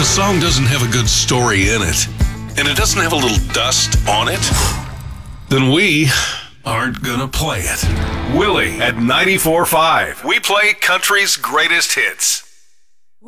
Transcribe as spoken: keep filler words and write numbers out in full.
a song doesn't have a good story in it, and it doesn't have a little dust on it, then we aren't gonna play it. Willie at ninety-four point five. We play country's greatest hits.